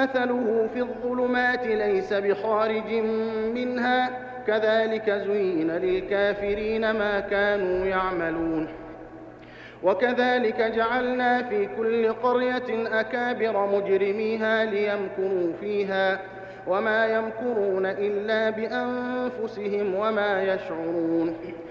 مثله في الظلمات ليس بخارج منها كذلك زين للكافرين ما كانوا يعملون وكذلك جعلنا في كل قرية أكابر مجرميها ليمكروا فيها وما يمكرون إلا بأنفسهم وما يشعرون